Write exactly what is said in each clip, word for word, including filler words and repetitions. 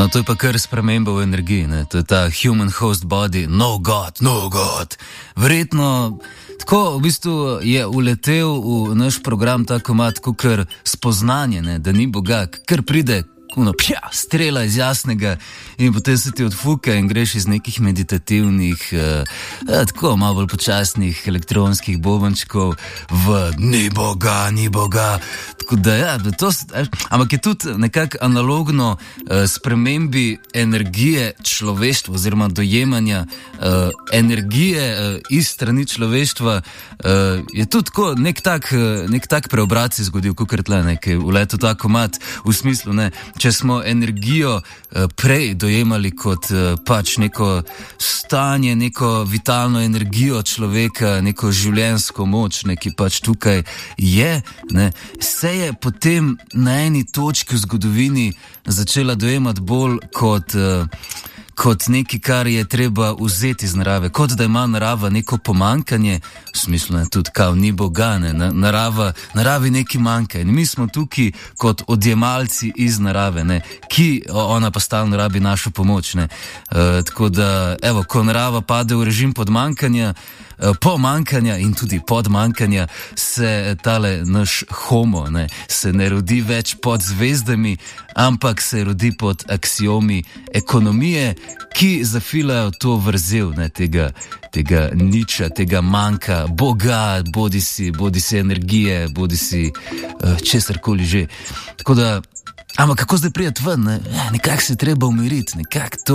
No, to je pa kar sprememba v energiji, ne? To je ta human host body, no God, no God. Verjetno, tako v bistvu je uletel v naš program ta komad, kakor spoznanje, ne? Da ni Boga, ker pride Uno, pja, strela iz jasnega in potem se ti odfuka in greš iz nekih meditativnih, eh, tako malo bolj počasnih elektronskih bobančkov v ni Boga, ni Boga. Tako da ja, da to, ampak je tudi nekako analogno eh, spremembi energije človeštva oziroma dojemanja eh, energije eh, iz strani človeštva. Eh, je tudi tako nek tak, nek tak preobrat se zgodil, kakor tle nekaj v letu ta komad, v smislu, ne, če smo energijo uh, prej dojemali kot uh, pač neko stanje, neko vitalno energijo človeka, neko življenjsko moč, neki pač tukaj je, ne, se je potem na eni točki v zgodovini začela dojemati bolj kot uh, kot nekaj, kar je treba vzeti iz narave, kot da ima narava neko pomankanje, v smislu, ne, tudi kao ni Boga, ne, narava, naravi nekaj manjka in mi smo tukaj kot odjemalci iz narave, ne, ki ona pa stalno rabi našo pomoč, ne, e, tako da, evo, ko narava pade v režim podmankanja, pomankanja in tudi podmankanja, se tale naš homo, ne, se ne rodi več pod zvezdami, ampak se rodi pod aksiomi ekonomije, ki zafilajo to vrzel, ne, tega, tega niča, tega manjka, Boga, bodi si, bodi si energije, bodi si uh, česarkoli že. Tako da, ampak kako zdaj prijeti ven, ne? Ja, nekako se treba umiriti, nekako to,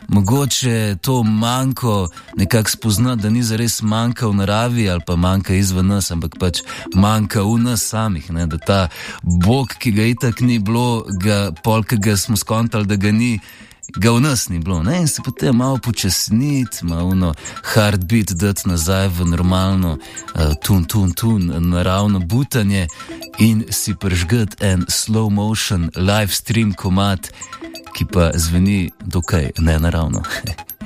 mogoče to manjko nekako spoznati, da ni zares manjka v naravi ali pa manjka izven nas, ampak pač manjka v nas samih, ne? Da ta Bog, ki ga itak ni bilo, ga pol, ki ga smo skontali, da ga ni, ga v nas ni bilo, ne? In se potem malo počasniti, malo no heartbeat dati nazaj v normalno uh, tun, tun, tun, naravno butanje in si prižgati en slow motion live stream komad, ki pa zveni dokaj nenaravno.